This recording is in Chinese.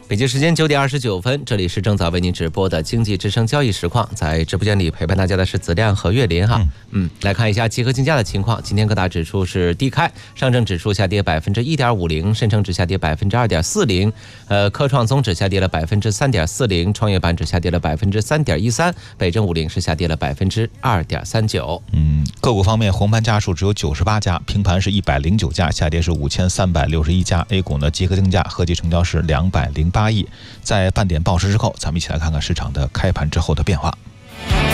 北京时间9点29分，这里是正早为您直播的经济之声交易实况，在直播间里陪伴大家的是子亮和岳林哈。来看一下集合竞价的情况，今天各大指数是低开，上证指数下跌1.50%，深成指下跌2.40%，科创综指下跌了3.40%，创业板指下跌了3.13%，北证50是下跌了2.39%。 个股方面，红盘家数只有98家，平盘是109家，下跌是5361家。A 股呢，集合竞价合计成交是208亿。在半点报时之后，咱们一起来看看市场的开盘之后的变化。